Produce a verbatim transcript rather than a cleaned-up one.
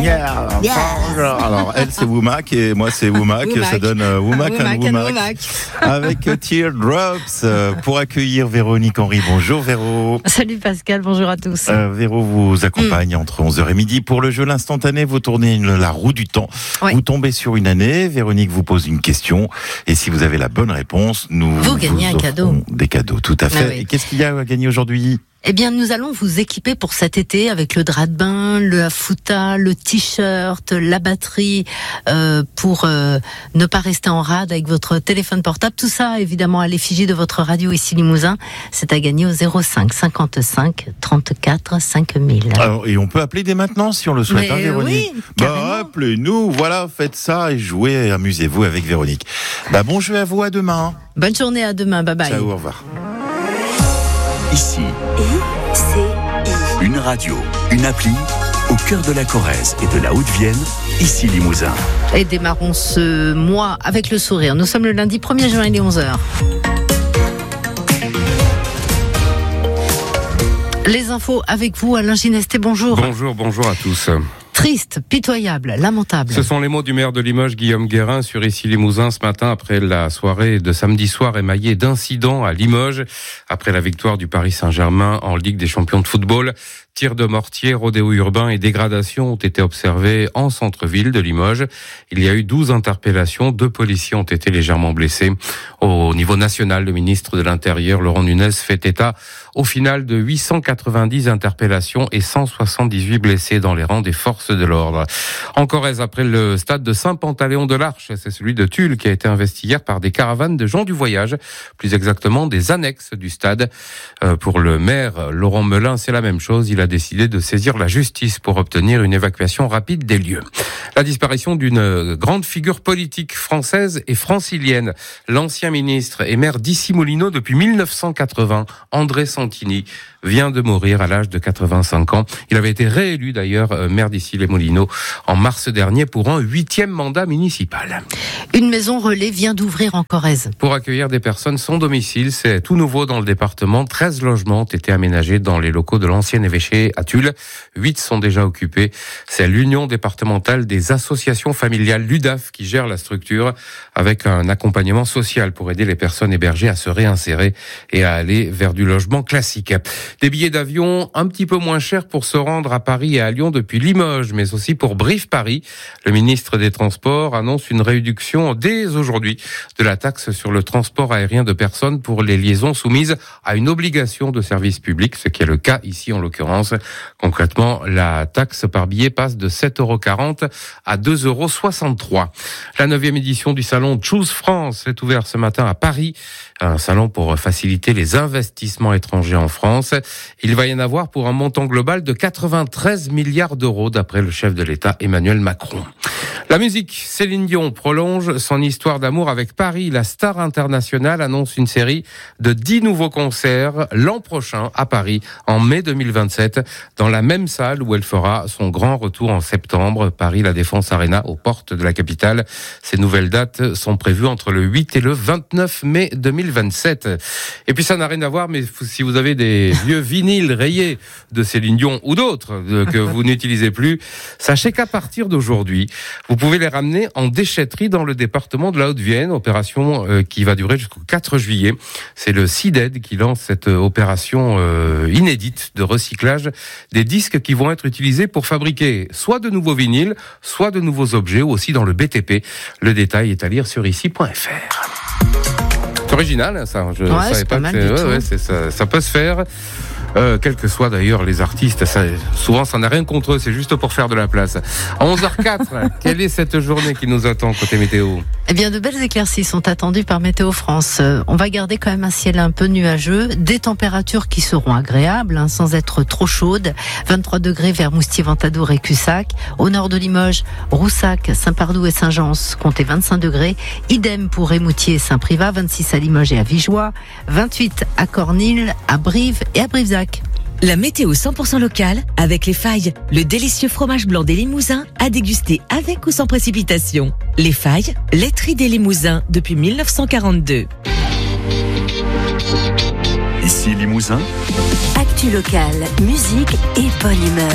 Yeah. Yeah. Alors, elle, c'est Womack et moi, c'est Womack. Womack. Ça donne euh, Womack and Womack. Avec euh, Teardrops euh, pour accueillir Véronique Henry. Bonjour Véro. Salut Pascal, bonjour à tous. Euh, Véro vous accompagne mm. entre onze heures et midi pour le jeu L'Instantané. Vous tournez une, la roue du temps. Oui. Vous tombez sur une année. Véronique vous pose une question. Et si vous avez la bonne réponse, nous vous, vous gagnez un cadeau. Des cadeaux, tout à fait. Ah oui. Et qu'est-ce qu'il y a à gagner aujourd'hui ? Eh bien, nous allons vous équiper pour cet été avec le drap de bain, le fouta, le t-shirt, la batterie, euh, pour euh, ne pas rester en rade avec votre téléphone portable. Tout ça, évidemment, à l'effigie de votre radio ici Limousin. C'est à gagner au zéro cinq cinquante-cinq trente-quatre cinq mille. Alors, et on peut appeler dès maintenant si on le souhaite, hein, Véronique. Oui, bah, appelez-nous, voilà, faites ça et jouez, amusez-vous avec Véronique. Bah, bon jeu à vous, à demain. Bonne journée, à demain, bye bye. Ciao, au revoir. Ici, I C I. Une radio, une appli, au cœur de la Corrèze et de la Haute-Vienne, ici Limousin. Et démarrons ce mois avec le sourire. Nous sommes le lundi premier juin, il est onze heures. Les infos avec vous, Alain Ginesté, bonjour. Bonjour, bonjour à tous. Triste, pitoyable, lamentable. Ce sont les mots du maire de Limoges, Guillaume Guérin, sur Ici Limousin ce matin après la soirée de samedi soir émaillée d'incidents à Limoges. Après la victoire du Paris Saint-Germain en Ligue des champions de football, tirs de mortier, rodéo urbain et dégradations ont été observés en centre-ville de Limoges. Il y a eu douze interpellations, deux policiers ont été légèrement blessés. Au niveau national, le ministre de l'Intérieur, Laurent Nunez, fait état au final de huit cent quatre-vingt-dix interpellations et cent soixante-dix-huit blessés dans les rangs des forces de l'ordre. En Corrèze, après le stade de Saint-Pantaléon-de-l'Arche, c'est celui de Tulle qui a été investi hier par des caravanes de gens du voyage, plus exactement des annexes du stade. Euh, pour le maire Laurent Melin, c'est la même chose. Il a décidé de saisir la justice pour obtenir une évacuation rapide des lieux. La disparition d'une grande figure politique française et francilienne, l'ancien ministre et maire d'Issy-Moulineaux depuis mille neuf cent quatre-vingts, André Santini, vient de mourir à l'âge de quatre-vingt-cinq ans. Il avait été réélu d'ailleurs maire d'Issy-les-Moulineaux en mars dernier pour un huitième mandat municipal. Une maison relais vient d'ouvrir en Corrèze. Pour accueillir des personnes sans domicile, c'est tout nouveau dans le département. treize logements ont été aménagés dans les locaux de l'ancien évêché à Tulle. huit sont déjà occupés. C'est l'Union départementale des associations familiales, l'U D A F, qui gère la structure avec un accompagnement social pour aider les personnes hébergées à se réinsérer et à aller vers du logement classique. Des billets d'avion un petit peu moins chers pour se rendre à Paris et à Lyon depuis Limoges, mais aussi pour Brive-Paris. Le ministre des Transports annonce une réduction dès aujourd'hui de la taxe sur le transport aérien de personnes pour les liaisons soumises à une obligation de service public, ce qui est le cas ici en l'occurrence. Concrètement, la taxe par billet passe de sept euros quarante à deux euros soixante-trois. La neuvième édition du salon Choose France est ouverte ce matin à Paris, un salon pour faciliter les investissements étrangers en France. Il va y en avoir pour un montant global de quatre-vingt-treize milliards d'euros d'après le chef de l'État Emmanuel Macron. La musique, Céline Dion prolonge son histoire d'amour avec Paris. La star internationale annonce une série de dix nouveaux concerts l'an prochain à Paris, en mai deux mille vingt-sept, dans la même salle où elle fera son grand retour en septembre, Paris La Défense Arena, aux portes de la capitale. Ces nouvelles dates sont prévues entre le huit et le vingt-neuf mai deux mille vingt-sept. Et puis ça n'a rien à voir, mais si vous avez des vieux vinyles rayés de Céline Dion ou d'autres que vous n'utilisez plus, sachez qu'à partir d'aujourd'hui, vous pouvez les ramener en déchetterie dans le département de la Haute-Vienne, opération euh, qui va durer jusqu'au quatre juillet. C'est le C I D E D qui lance cette opération euh, inédite de recyclage des disques qui vont être utilisés pour fabriquer soit de nouveaux vinyles, soit de nouveaux objets, ou aussi dans le B T P. Le détail est à lire sur ici point f r. C'est original, ça. Je ouais, savais c'est pas, pas que mal c'est, ouais, ouais, c'est ça, ça peut se faire. Euh, quels que soient d'ailleurs les artistes, ça, souvent ça n'a rien contre eux, c'est juste pour faire de la place. À onze heures quatre, quelle est cette journée qui nous attend côté météo ? Eh bien, de belles éclaircies sont attendues par Météo France. Euh, on va garder quand même un ciel un peu nuageux, des températures qui seront agréables, hein, sans être trop chaudes. vingt-trois degrés vers Moustier, Ventadour et Cussac. Au nord de Limoges, Roussac, Saint-Pardoux et Saint-Gence, comptez vingt-cinq degrés. Idem pour Émoutier et Saint-Privat, vingt-six à Limoges et à Vigeois, vingt-huit à Cornil, à Brive et à Brivezac. La météo cent pour cent locale avec Les Failles, le délicieux fromage blanc des Limousins à déguster avec ou sans précipitation. Les Failles, laiterie des Limousins depuis mille neuf cent quarante-deux. Ici Limousin. Actu locale, musique et bonne humeur.